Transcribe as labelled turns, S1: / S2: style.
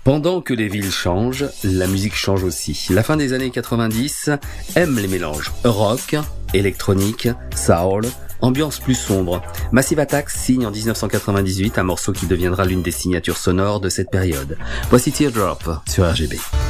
S1: Pendant que les villes changent, la musique change aussi. La fin des années 90 aime les mélanges rock, électronique, soul, ambiance plus sombre. Massive Attack signe en 1998 un morceau qui deviendra l'une des signatures sonores de cette période. Voici Teardrop sur RGB.